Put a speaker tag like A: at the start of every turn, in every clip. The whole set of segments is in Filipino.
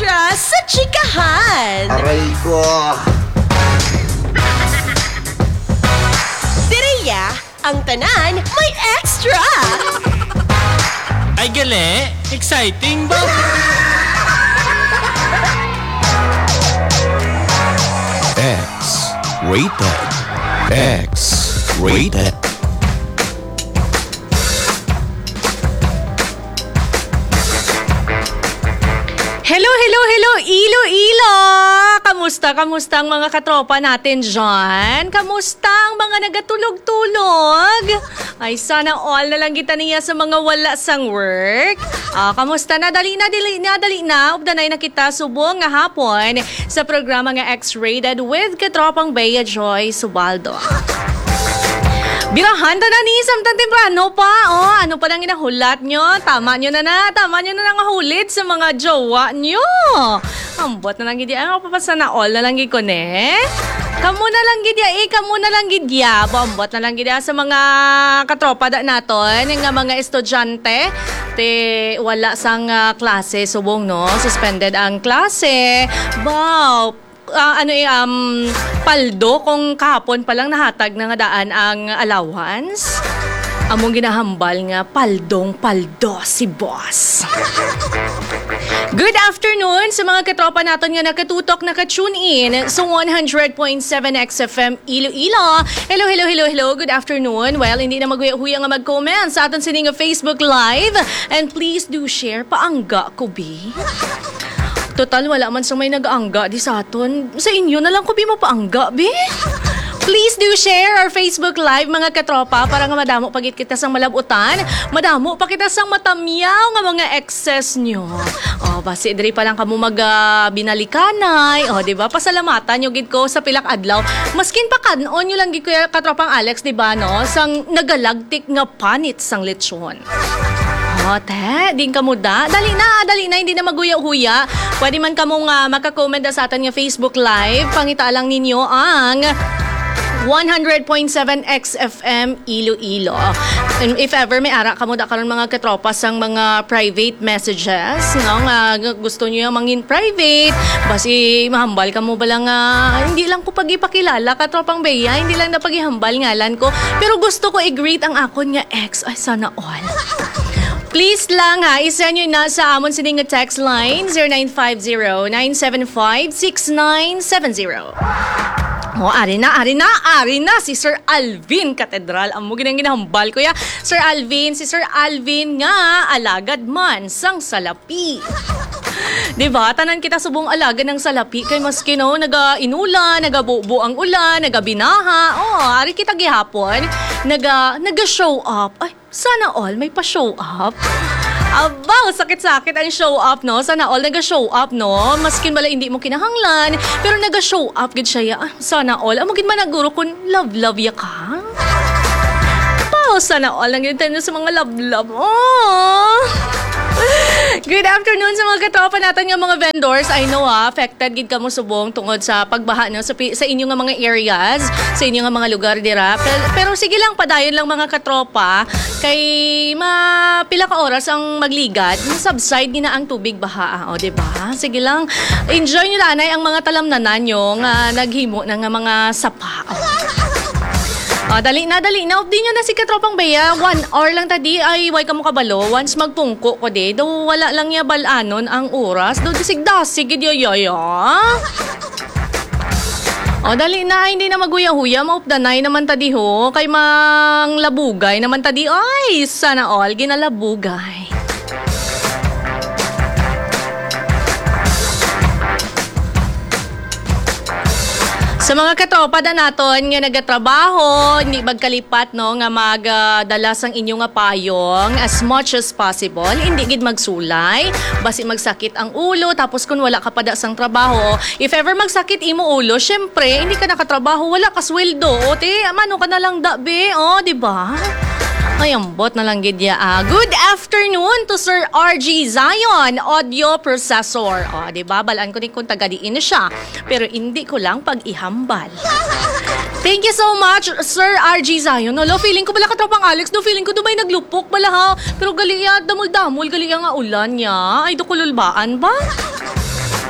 A: extra sa chikahan.
B: Aray ko.
A: Direya, ang tanan may extra.
C: Ay gali, exciting ba?
D: X-rated. X-rated.
E: Hello, Iloilo! Kamusta ang mga katropa natin dyan? Kamusta ang mga nagatulog-tulog? Ay, sana all na lang kita niya sa mga wala sang work. Kamusta na? Dali na. Updanay na kita subong nga hapon sa programa nga X-Rated with katropang Bea Joy Subaldo. Birahan ta na ni samtang temprano pa. Ano pa lang inahulat nyo? Tama nyo na nga hulit sa mga jowa nyo. Ambot na lang gidya. Ano papasa na all na lang giko ne? Kamu na lang gidya. Ambot na lang gidya sa mga katropa da naton. Nga mga estudyante. Wala sang klase subong no. Suspended ang klase. Wow. Paldo kung kahapon palang nahatag na nga daan ang allowance. Among ginahambal nga paldo si boss. Good afternoon sa mga katropa naton nga nakatutok, nakatune in sa 100.7 XFM Iloilo. Hello. Good afternoon. Well, hindi na maghuya nga mag-comment sa aton sining Facebook Live. And please do share paangga ko, bi. Total, wala man sa may nag-aangga di sa aton. Sa inyo na lang ko mapaangga, be. Please do share our Facebook Live, mga katropa, para nga madamo pagit kita sang malabutan. Madamo pa kita sang matamyaw nga mga excess nyo. Basi diri pa lang kamo binalikanay. Diba? Pasalamatan nyo gid ko sa pilak adlaw. Maskin pa kanon nyo lang gid ko katropang Alex, diba, no? Sang nagalagtik nga panit sang lechon. Din ka mo da. Dali na, hindi na maguya-huya. Pwede man ka mong makakomment sa atin nga Facebook Live. Pangita lang ninyo ang 100.7 XFM Iloilo. And if ever may ara ka mo da karon mga katropa sang mga private messages, no? Gusto niyo mangin private, basi mahambal ka mo balang hindi lang ko pagipakilala katropang Bea, hindi lang na pagihambal ngalan ko, pero gusto ko i-greet ang akon nga ex. Ay, sana all. Please lang isend nyo na sa amon sining text line 0950-975-6970. Ari na si Sir Alvin Katedral. Amo ginahambal ko ya. Sir Alvin, si Sir Alvin nga alagad man sang salapi. Diba? Tanan kita subong alaga ng salapi kay maski no, naga-inulan, nagabubo ang ulan, nagabinaha. Ari kita gihapon, naga-show up. Ay, sana all may pa-show up. Abaw, sakit-sakit ang show up, no? Sana all naga-show up, no? Maskin bala hindi mo kinahanglan, pero naga-show up gid siya. Sana all amo gid man naguro kun love ya ka. Abaw, sana all lang gid sa mga love. Good afternoon sa mga katropa natin nga mga vendors. I know affected gid kamo subong tungod sa pagbaha no sa inyo nga mga areas, sa inyo nga mga lugar dira. Pero sige lang, padayon lang mga katropa kay pila ka oras ang magligad, subside gina ang tubig baha. Di ba? Sige lang. Enjoy niyo lanay ang mga talamnanan nyo nga naghimo na nga mga sapa. Dali na. Update nyo na si katropang Bea. 1 hour lang tadi ay way ka mo kabalo. Once magpungko ko de, daw wala lang niya balanon ang oras. Daw disig-dasig yoyoyo. Dali na, hindi na maguya-huya. Maupdanay naman tadi ho. Kay mang labugay naman tadi. Ay, sana all ginalabugay. Sa mga katropa na naton nga nagatrabaho, hindi magkalipat no nga magdala sang inyo nga payong as much as possible, hindi gid magsulay, basi magsakit ang ulo tapos kun wala ka pa da sang trabaho, if ever magsakit imo ulo, syempre hindi ka nakatrabaho, wala ka sweldo, mano ka na lang dabe, di ba? Ay, ambot na lang gid ya. Good afternoon to Sir RG Zion, audio processor. Diba? Balaan ko din kung taga-diin siya. Pero hindi ko lang pag-ihambal. Thank you so much, Sir RG Zion. Hello, feeling ko bala katropang Alex. Feeling ko dumay naglupok bala ha. Pero gali ya, damol-damol, gali ya nga ulan niya. Ay, dukululbaan ba?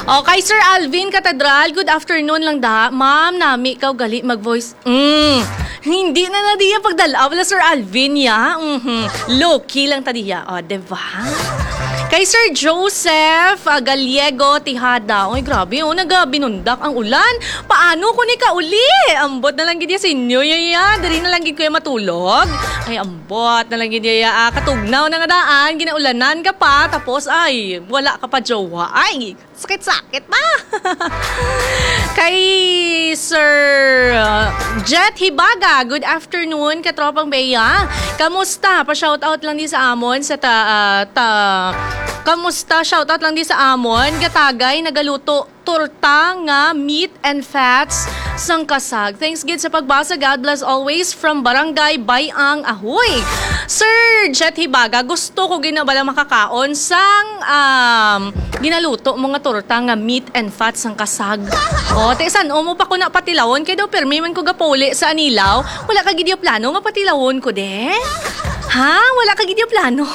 E: Kay Sir Alvin Catedral, good afternoon lang da. Ma'am, nami ikaw gali mag-voice. Hindi na diya pagdala wala Sir Alvin ya. Low-key lang tadiya. Diba? Kay Sir Joseph Gallego Tihada. Oy, grabe, nagabinundak ang ulan. Paano ko ni kauli? Ambot na lang gid sa inyo, yaya. Dali na lang gid ko matulog. Ay, ambot na lang gid yaya. Katugnaw na nga daan, ginaulanan ka pa, tapos ay, wala ka pa jowa. Ay, sakit-sakit pa. Kay Sir Jet Hibaga, good afternoon, katropang Beya. Kamusta? Pa-shoutout lang di sa amon sa kamusta? Shoutout lang di sa amon. Gatagay, nagaluto torta nga meat and fats sang kasag. Thanks gid sa pagbasa. God bless always from Barangay Bayang Ahoy. Sir Jet Hibaga, gusto ko ginabala makakaon sang ginaluto mga torta nga meat and fats sang kasag. Tesan mo pa ko na patilawon kay daw permi man ko gapuli sa anilaw. Wala ka gid yung plano nga patilawon ko de? Ha? Wala ka gid yung plano?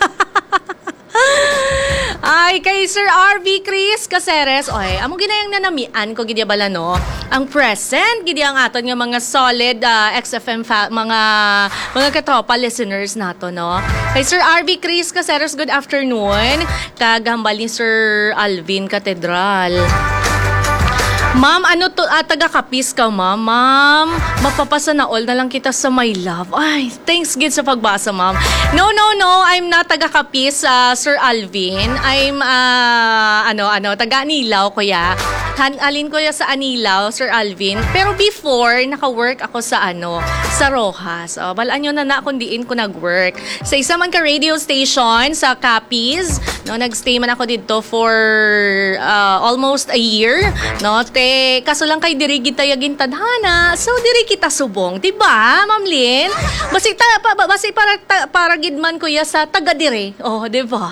E: Ay, kay Sir RV Chris Caceres, amo ginayang nanamian ko gidya bala no. Ang present gidya ang aton nga mga solid XFM mga katropa listeners nato no. Kay Sir RV Chris Caceres, good afternoon. Kagambal ni Sir Alvin Catedral. Ma'am, ano to, taga-kapis ka, ma'am? Ma'am, mapapasa na all na lang kita sa my love. Ay, thanks gid sa pagbasa, ma'am. No, I'm not taga-kapis, Sir Alvin. I'm, taga-Anilaw, kuya. Alin ko ya sa Anilaw, Sir Alvin. Pero before, naka-work ako sa Rojas. Balaan nyo na kung diin ko nag-work. Sa isa man ka radio station, sa Capiz. No, nag-stay man ako dito for almost a year. No, kaso lang kay diri kita yagin tadhana. So diri kita subong, 'di ba, Ma'am Lynn? Basi para gidman ko ya sa taga dire. 'Di ba?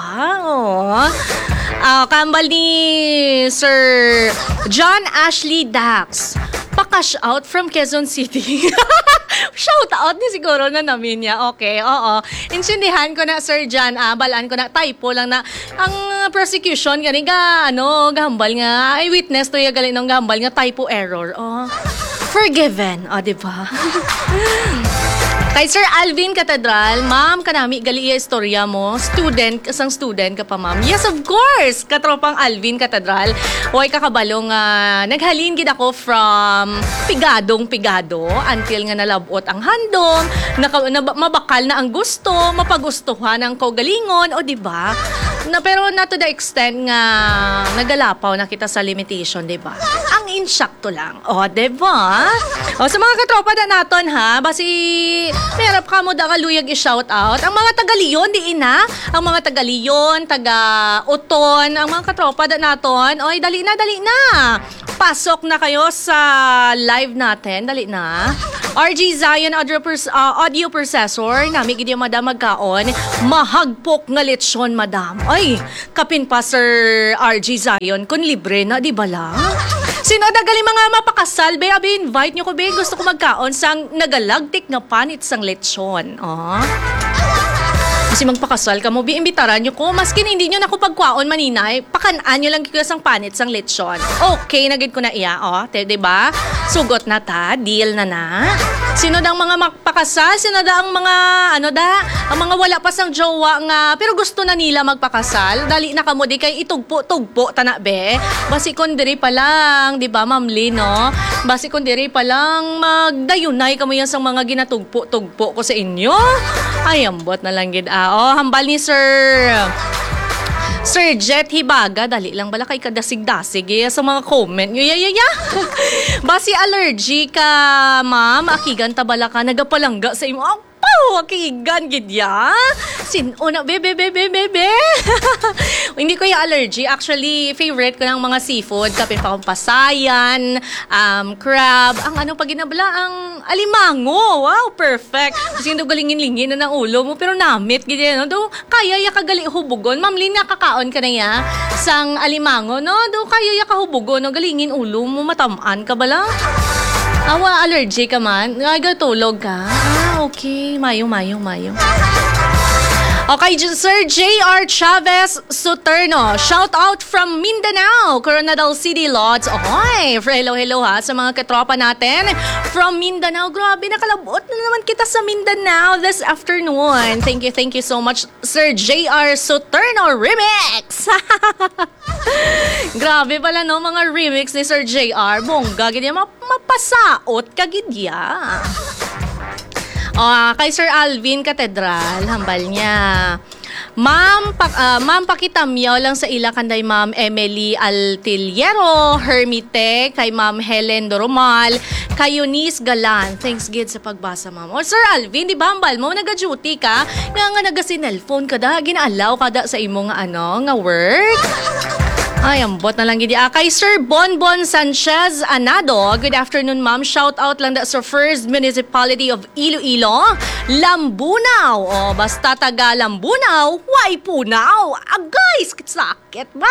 E: Kambal ni Sir John Ashley Dax. Pa-cash out from Quezon City. Shout out ni siguro na namin niya. Okay, oo. Insindihan ko na, Sir John. Balaan ko na. Typo lang na. Ang prosecution, gani gahambal nga. Ay, witness to yung galing ng gahambal nga. Typo error. Forgiven. Diba? Kay Sir Alvin Catedral, ma'am, kanami gali istorya mo. Isang student ka pa, ma'am. Yes, of course. Katropang Alvin Catedral. Huwag kakabalong naghalin gid ako from pigadong-pigado until nga nalabot ang handom, mabakal na ang gusto, mapagustuhan ang kaugalingon, di ba? Pero not to the extent nga nagalapaw na kita sa limitation, di ba? Ang insakto lang. Di ba? Sa mga katropa na naton, ha? Basi merap ka mo da kaluyag i-shout out. Ang mga taga-Leon, di ina. Ang mga taga-Leon, taga-Uton, ang mga katropa da naton. Dali na. Pasok na kayo sa live natin. Dali na. RG Zion audio processor. Nami gid madam magkaon. Mahagpok nga lechon, madam. Ay, kapin pa Sir RG Zion kun libre na, di bala? Sino dagali mga mapakasal, be? Abi, invite nyo ko, be. Gusto ko magkaon sang nagalagtik nga panit sang lechon. Kasi magpakasal ka mo, be, imbitaran nyo ko. Maskin hindi nyo na ko pagkwaon maninay, pakanaan nyo lang kiko sang panit sang lechon. Okay, nagid ko na iya, diba? Sugot na ta, deal na. Sino dang mga magpakasal? Sino ang mga, ang mga wala pa sang jowa nga, pero gusto na nila magpakasal? Dali na kamo, di kay itugpo, tana, be. Basi kon diri pa lang, di ba, Ma'am Lynn, no? Basi kon diri pa lang, magdayunay kamo yan sang mga ginatugpo ko sa inyo. Ay, ambot na lang gid. Hambal ni Sir Jet Hibaga, dali lang bala kay kadasig-dasig sa mga comment nyo. Basi allergy ka, ma'am. Akigan tabala ka, nagapalangga sa imo. Akigan gid ya. Sino bebe. Hindi ko yung allergy. Actually, favorite ko ng mga seafood. Kapin pa akong pasayan, crab, ang pag ginabala, ang alimango. Wow, perfect. Kasi yung galingin-lingin na ng ulo mo. Pero namit, gid do kaya ya kagali hubugon. Ma'am Lynn, nakakaon ka na ya sang alimango, no? Do kaya ya kahubugon, no? Galingin ulo mo, matamaan ka bala? Awa, allergy ka man? Tulog ka? Okay, mayo. Okay, Sir J.R. Chavez Suterno. Shout out from Mindanao, Coronadal City, Lods. Okay, hello ha sa mga katropa natin from Mindanao. Grabe, nakalabot na naman kita sa Mindanao this afternoon. Thank you so much, Sir J.R. Suterno Remix. Grabe pala no, mga remix ni Sir J.R. Bongga, ganyan mapasaot kagidya. Kay Sir Alvin Catedral, hambal niya. Ma'am pakitamyaw lang sa ila kanday Ma'am Emily Altiliero, Hermite, kay Ma'am Helen Doromal, kay Eunice Galan. Thanks gid sa pagbasa, Ma'am. Sir Alvin, di ba hambal mo naga-duty ka? Nga nagasinelphone ka da, ginaalaw ka da sa imo nga nga work? Ay, ambot na lang gidi. Kay Sir Bonbon Sanchez Anado, good afternoon ma'am. Shout out lang da sa First Municipality of Iloilo, Lambunaw. Basta taga Lambunaw, why punaw? Guys, sakit ba?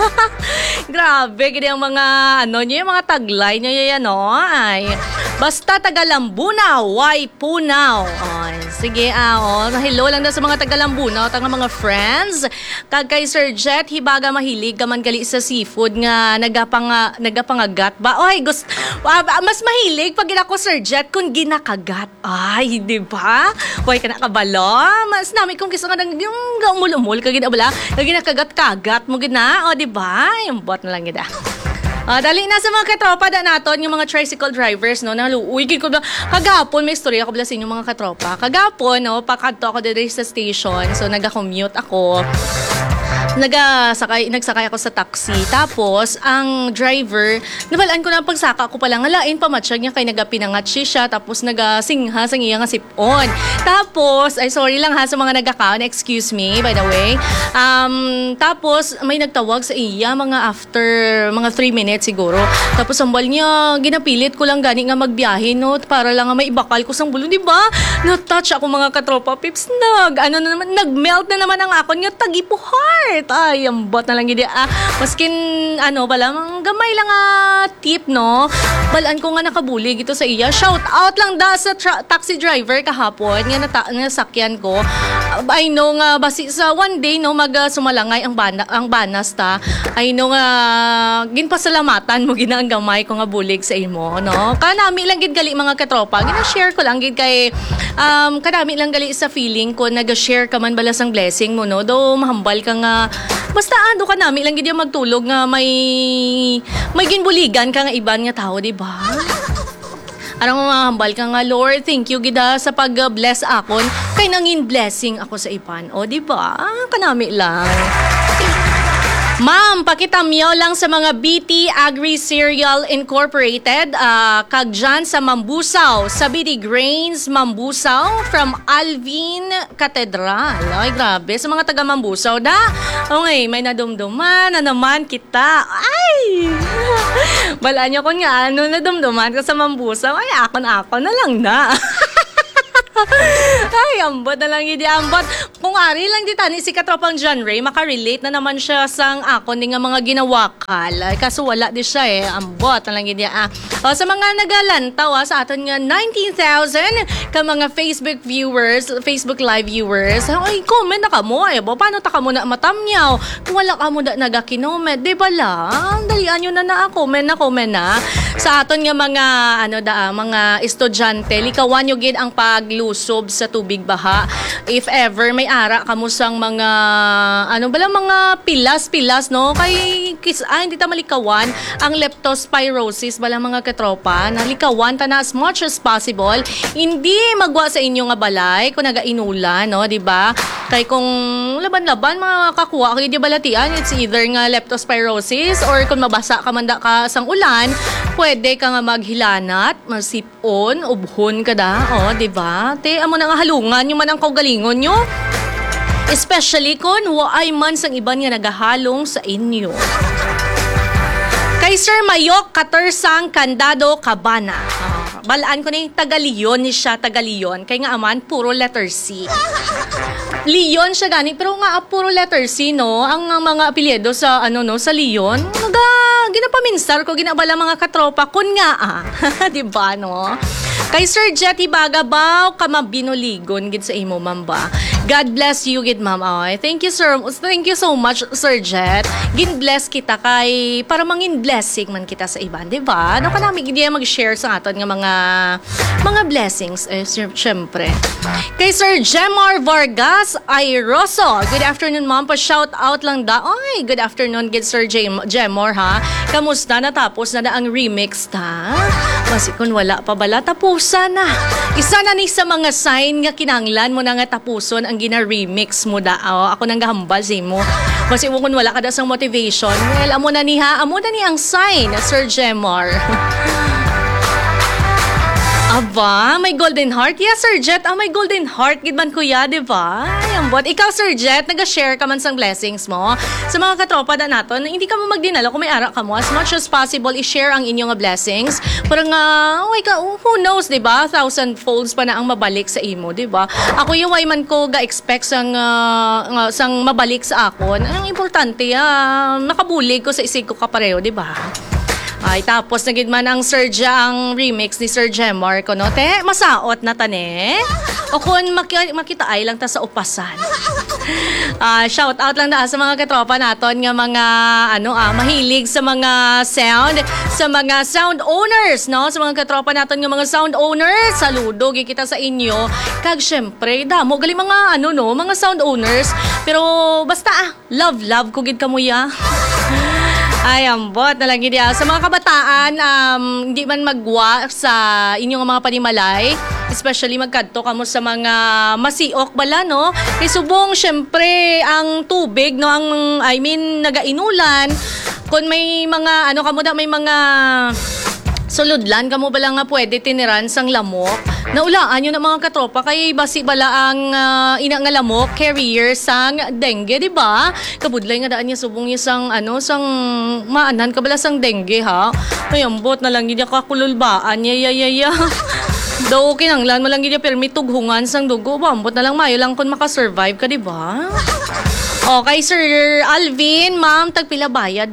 E: Grabe, gidi ang mga, niyo, yung mga taglay niyo yan, Ay, basta taga Lambunaw, why punaw? Sige, hello lang da sa mga taga Lambunaw, taga mga friends. Kay Sir Jet, hibaga mahilig gaman gali sa seafood nga nagapangagat ba? Oy, mas mahilig pag ginako Sir Jet kung ginakagat. Ay, di ba? Oy, kanakabalo. Mas nami kung kisa nga yung umul-umul kag ginabala, ginakagat-kagat mo gina. O, di ba? Yung bot na lang gina. Dali na sa mga katropa da naton, yung mga tricycle drivers, no, naluuy ko na, kagapon, may istorya ko pala sa inyo mga katropa. Kagapon, no, pakadto ako dito sa station, so nag-commute ako. Nagsakay ako sa taxi. Tapos, ang driver, nabalaan ko na pagsaka ko palang halain, pamatsyag niya kay nagapinangat siya, tapos nagasingha sa iya nga sipon. Tapos, ay sorry lang ha sa mga nagakaon, excuse me, by the way. Tapos, may nagtawag sa iya, mga after, mga 3 minutes siguro. Tapos, ambal niya, ginapilit ko lang gani nga magbiyahe, no, para lang nga maibakal ko sang bulong, di ba? Na-touch ako mga katropa, pips, nag-melt na naman ang akon nga tagipo heart. Ay, ambot na lang gidi. Maskin, balang gamay lang tip, no? Balaan ko nga nakabulig ito sa iya. Shout out lang da sa taxi driver kahapon. Nga nasakyan ko. I know nga, basi sa one day, no, sumalangay ang banas ta. I know nga, ginpasalamatan mo gina ang gamay ko nga bulig sa imo, no? Kanami lang gid gali mga katropa. Gina-share ko lang gid kay, kanami lang gali sa feeling ko, nag-share ka man balas ang blessing mo, no? Do mahambal ka nga, basta ando ka nami lang gid yung magtulog nga may ginbuligan ka nga iban nga tao, di ba? Arang mahambal ka nga, Lord, thank you gida sa pag-bless akon kay nangin blessing ako sa iban. O, di ba? Kanami lang. Ma'am, pakitamyaw lang sa mga BT Agri Cereal Incorporated, kag dyan sa Mambusaw, sa BT Grains Mambusaw, from Alvin Catedral. Ay, grabe, sa mga taga Mambusaw da. Okay, may nadumduman na naman kita. Ay! Balaan niyo kung nga, nadumduman ka sa Mambusaw, ay, akon-akon na lang na. Ay, ambot na lang hindi ambot. Kung ari lang di tani si katropang John Ray, makarelate na naman siya sang akon di nga mga ginawakal. Ay, kaso wala di siya ambot na lang hindi sa mga nagalantaw sa aton nga 19,000 ka mga Facebook live viewers. Ay, comment na kamo. Ay, paano ta kamo na matamyaw? Kung wala kamo na nagakinomet, di ba lang? Dalian nyo na comment na. Sa aton nga mga, mga estudyante, likawan nyo gid ang paglusob sa tubig baha. If ever may ara kamo sang mga mga pilas, no? Kay hindi ta malikawan ang leptospirosis bala mga katropa. Nalikawan ta na as much as possible. Hindi magwa sa inyo nga balay kung nagainulan, no, di ba? Kay kung laban-laban makakuha kay di balatian, it's either nga leptospirosis or kung mabasa ka man da ka sang ulan, pwede ka nga maghilanat, masipon, ubhon ka da, di ba? Te amo na nga halungan yung man ang kaugalingon nyo. Especially kung waay man sang iban nga nagahalong sa inyo. Kay Sir Mayok Katarsang Candado Cabana. Balaan ko na yung Taga-Leon ni siya, Taga-Leon. Kaya nga aman, puro letter C. Leon siya gani, pero nga puro letter C, no? Ang mga apelyido sa, sa Leon, ginapaminsar ko, ginabala mga katropa, kun nga, diba, no? Kay Sir Jetty Bagabaw, kamabinuligon gid sa imo, ma'am ba? God bless you, gid ma'am. Ay, thank you, sir. Thank you so much, Sir Jet. Gin bless kita kay para mangin blessing man kita sa iba, di ba? Ano ka namin gid mag-share sa aton nga mga blessings, syempre. Kay Sir Jemar Vargas Airoso, good afternoon, ma'am. Pa-shout out lang da. Ay, good afternoon, gid Sir Jemar, ha? Kamusta? Natapos na ang remix, ta? Kasi kung wala pa bala, tapusan na. Isa na ni sa mga sign nga kinanglan mo na nga tapuson ang gina-remix mo da. Ako nang gahambal si mo. Kasi kung wala ka da sang motivation, well, amo na ni ang sign, Sir Jemar. Aba, may golden heart? Yes, Sir Jet. May golden heart. Gid man kuya, di ba? Ayambot. Ikaw, Sir Jet, nag-share ka man sang blessings mo sa mga katropa na naton. Hindi ka mo magdinala kung may ara ka mo. As much as possible, i-share ang inyong blessings. Parang, who knows, di ba? 1,000 folds pa na ang mabalik sa imo, di ba? Ako yung way man ko ga-expect sang mabalik sa akon. Ang importante, nakabulig ko sa isig ko kapareho, di ba? Ay, tapos nagid man ang ang remix ni Sir Jemar ko, no? Te, masaot na tane. O kung makita ay lang ta sa upasan. Shout out lang na sa mga katropa naton nga mga mahilig sa mga sound, sa mga sound owners, no? Sa mga katropa naton nga mga sound owners, saludo gikita sa inyo. Kag syempre, damo gali mga mga sound owners, pero basta love ko gid kamuya. Ay, ambot na lang gid sa mga kabataan, hindi man magwa sa inyong mga panimalay, especially magkadto kamo sa mga masiok bala, no? Kay subong syempre ang tubig, no, nagainulan kung may mga may mga suludlan kamo bala nga pwede tiniran sang lamok. Naulaan yun ang mga katropa kay basi bala ang ina nga lamok carrier sang dengue, di ba? Kabudlay nga daan niya subong niya sang maanan ka bala sang dengue, ha? Mayambot na lang niya kakululbaan niya. Daw kinanglan mo lang niya permit tughungan sang dugo. Bambot na lang mayo lang kung makasurvive ka, di ba? Okay, Sir Alvin, ma'am, tagpila bayad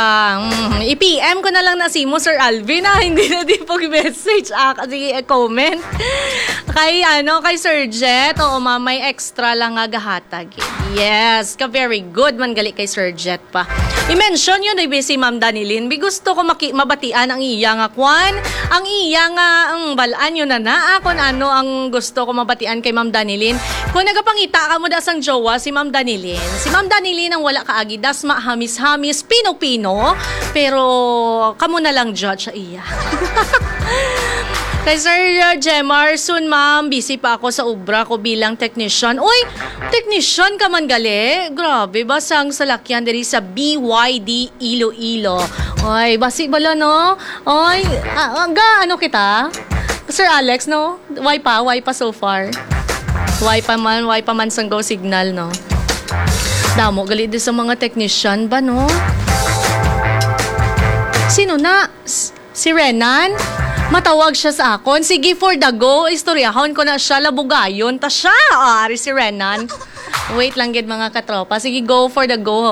E: i-PM ko na lang na si mo, Sir Alvin, hindi na di pag-message, kasi comment. Kay Sir Jet, oo, ma'am, may extra lang nga gahatag. Yes, very good man gali kay Sir Jet pa. I-mention yun, si Ma'am Danilin. Gusto ko mabatian ang iya nga kwan, ang iya nga ang balaan yun na kung ano ang gusto ko mabatian kay Ma'am Danilin. Kung nagapangita ka mo da sang jowa si Ma'am Danilin. Si Ma'am Danilin ang wala kaagi dasma, hamis-hamis, pino-pino, pero kamo na lang judge sa iya. Kay Sir Jemar, soon ma'am, busy pa ako sa ubra ko bilang technician. Uy, technician ka man gali? Grabe, basang salakyan diri sa BYD Iloilo. Uy, basi bala, no? Uy, kita? Sir Alex, no? Why pa so far? Why pa man sang go signal, no? Damo, gali din sa mga technician ba, no? Sino na? Si Renan? Matawag siya sa akon. Sige, for the go. Istoryahon ko na siya. Labugayon. Ta siya. Ari si Renan. Wait lang gid mga katropa. Sige, go for the go.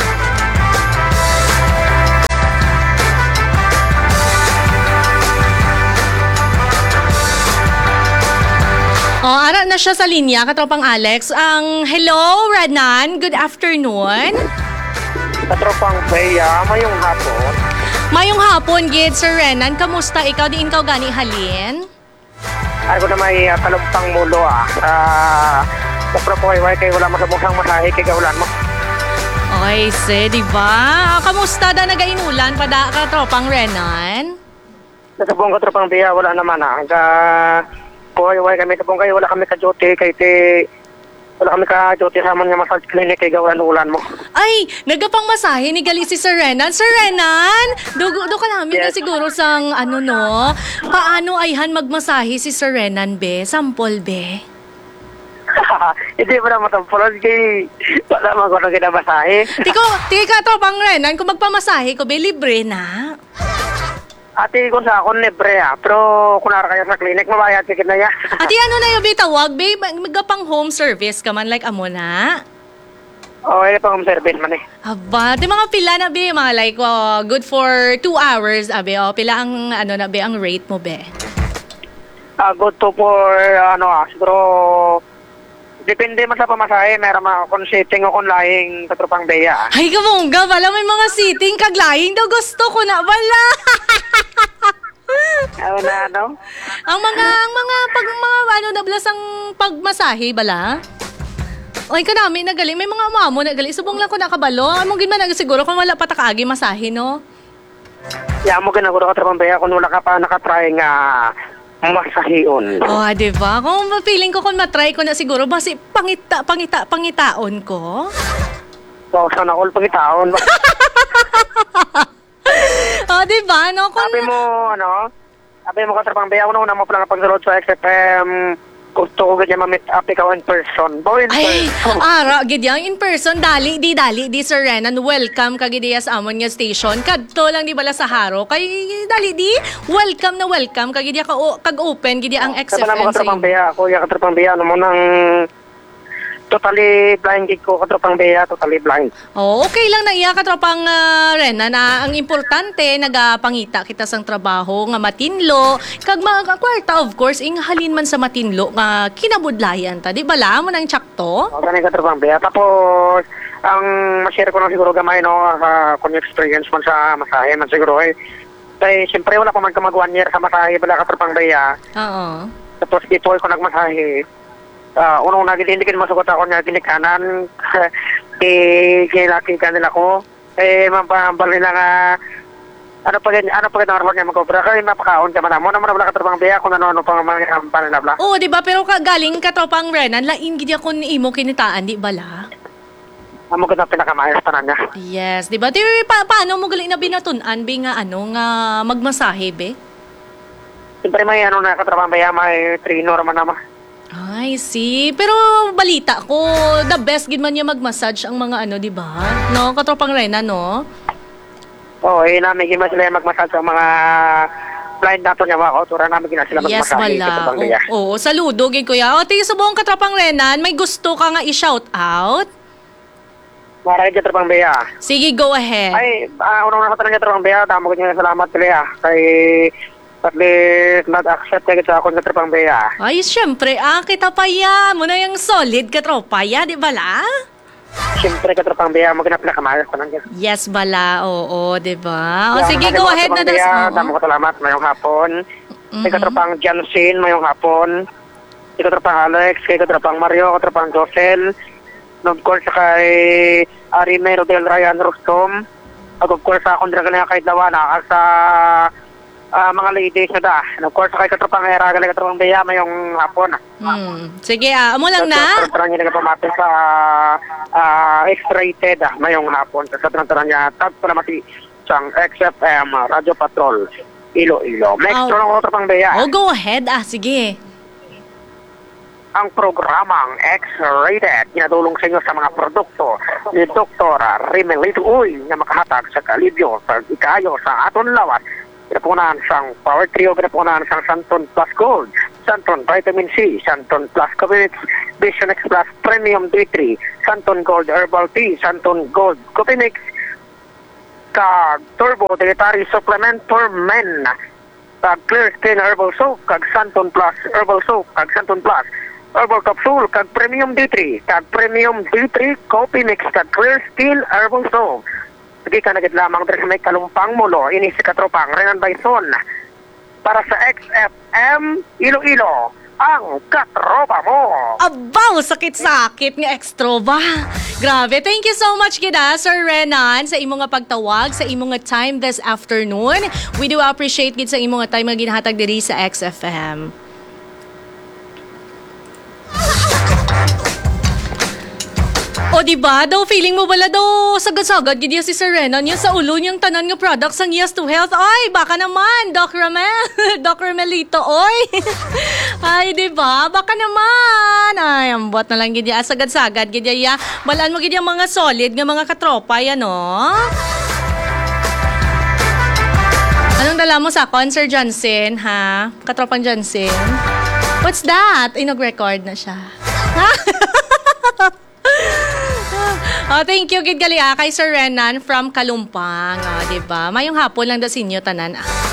E: Ara na siya sa linya, katropang Alex. Hello, Renan. Good afternoon.
B: Katropang Bea, mayong hapon.
E: Mayong hapon, gid, Sir Renan. Kamusta? Ikaw din ikaw gani halin?
B: Ako na may kalumpang mulo Kapro po kay wala masabukhang masahe kay gaulan mo.
E: Okay, di ba? Kamusta da nagainulan pa da katropang Renan?
B: Nasabong katropang Bea, wala naman Puhay kami sabong kayo, wala kami ka-duty wala kami ka-duty sa mga massage clinic kay gaulan mo.
E: Ay, nagapang masahe ni gali si Sir Renan. Sir Renan, do ka namin yes. Na siguro sang paano ayhan magmasahe si Sir Renan, be? Sample, be?
B: Hindi mo na matampulod kay wala mo ko na kinamasahe.
E: Tika to, pang Renan, kung magpamasahe ko, be, libre na.
B: Ati ko sa akon libre pero kung nara kayo sa clinic, mabayad ticket na ya.
E: Ati na be, tawag, be? Magapang home service ka man, like amo na?
B: Okay, pang home service man eh.
E: Aba, di mga pila na, be? Mga like, good for 2 hours, abe. Pila ang, na, be, ang rate mo, be?
B: good to for, siguro, depende man sa pamasahe, meron mga kung sitting o kung lahing katropang beya.
E: Ay, kabongga, bala may mga sitting kaglaying daw gusto ko na, bala.
B: Ano?
E: ang mga nablas ang pagmasahe, bala. Ay, kanami nagali, may mga umamo nagali, subong lang ko nakabalo. Among ginman siguro kung wala pa takaagi masahe, no?
B: Ya mo ginaguro katropang beya kung wala ka pa nakatry nga masahion.
E: Oh, di ba? Kung feeling ko kung matry ko na siguro, basi pangitaon ko.
B: So, sana all pagitaon.
E: Oh, di ba? No, kung...
B: Sabi mo katropang beya, una mo pala kapagsalod sa XFM, gusto ko ganyan ma-meet up ikaw in person.
E: Ay, ara, gidyang in person, dali, di Sir Renan, welcome kagidiya sa amon nga station. Kadto lang di bala sa haro, kay dali di, welcome kagidiya kag-open, gidiya ang XFM
B: sa
E: sa
B: beya, kuya katropang beya, ano mo nang totally blind gig ko, katropang beya, totally blind.
E: Oh, okay lang na iya katropang Renan, na ang importante nagapangita kita sang trabaho nga matinlo, kag mga kwarta of course, halin man sa matinlo nga kinabudlayan ta, di bala mo nang tsakto?
B: O, ganun katropang beya. Tapos, ang ma-share ko lang siguro gamay, no, kung experience man sa masahe man siguro, kaya siyempre wala pa man ka mag 1 year sa masahe, bala katropang beya.
E: Oo.
B: Tapos dito ko nagmasahe. Unang hindi ko masugot ako niya ginikanan. Kinilaki ka nila ko. Mapambali na nga, ano pa naman niya mag-obra. Kaya mapakaon ka man mo. Naman wala katropang beya kung ano pang mga panilabla.
E: Oo, di ba? Pero galing katropang Renan, lain gid ako ni imo kinitaan, di bala?
B: Amo ko na pinakamayas pa na niya.
E: Yes, di ba? Paano mo galing na binatunan, be nga magmasahe, be?
B: Siyempre may katropang beya, may trainer man naman.
E: Ay, see. Pero balita ko, the best gid man niya mag-massage ang mga di ba? No, katropang Rena, no?
B: Oo, namin gima sila mag-massage sa mga blind nato niya mga kautura namin gina sila
E: Yes,
B: mag-massage.
E: bala. Oo, saludo, gid kuya. O, tiyo sa buong katropang Renan, may gusto ka nga i-shout out?
B: Maraming katropang beya.
E: Sige, go ahead.
B: Ay, unang nakatanong katropang beya, damo ko niya salamat sila. Kay at least not-accept ka sa akong katropang beya.
E: Ay, syempre, kita pa ya. Muna yung solid katropa ya, di bala?
B: Siyempre katropang beya, mo pinakamayas pa nandiyan.
E: Yes, bala. Oo, di ba? O, sige, go ahead na.
B: Damo ko salamat, mayong hapon. Kay katropang Jansin, mayong hapon. Kay katropang Alex, kay katropang Mario, katropang Josel. And of course, kay Arime Rodel Ryan Rostom. At of course, akong draga na kay Dawana sa mga ladies na da. And of course, kay katropang Hera, kay katropang Beya, mayong hapon.
E: Sige, amo lang na.
B: Tarang niya nagpamati sa X-rated, mayong hapon. Sa tarang niya, tagpalamati sa XFM, Radio Patrol, Iloilo. Next, lang katropang Beya.
E: Oh, go ahead. Sige.
B: Ang programang X-rated ginadulong sa inyo sa mga produkto ni Dr. Rimelito Uy na makahatag sa kalibyo sa ikayo sa aton lawas. Pinapunan sang Power Trio, pinapunan sang Santon Plus Gold, Santon Vitamin C, Santon Plus Covix, Vision X Plus Premium D3, Santon Gold Herbal Tea, Santon Gold Coffee Mix, kag Turbo Dietary Supplement for Men, kag Clear Skin Herbal Soap, kag Santon Plus Herbal Soap, kag Santon Plus Herbal Capsule, kag Premium D3, kag Premium D3 Coffee Mix, kag Clear Skin Herbal Soap. Sige ka nagad lamang dito sa may kalumpang mulo, ini si katropang Renan Bison. Para sa XFM Iloilo, ang katropa mo.
E: Abaw, sakit-sakit nga extrova. Grabe, thank you so much gida, Sir Renan, sa imong nga pagtawag, sa imong nga time this afternoon. We do appreciate gid sa imong nga time nga ginahatag diri sa XFM. O diba, daw feeling mo bala daw sagad-sagad gid si Sir Renan yung sa ulo niyang tanan nga products ang Yes to Health. Ay, baka naman, Doc Ramel, Doc Ramelito, oy. Ay, diba, baka naman. Ay, ambot na lang gid sagad-sagad gid ya. Balaan mo gid yung mga solid nga mga katropa yan, no? Anong dala mo sa akin, Sir Johnson, ha? Katropang Johnson? What's that? Ay, nag-record na siya. Thank you, gid gali kay Sir Renan from Kalumpang. Diba? Mayong hapon lang da sinyo tanan.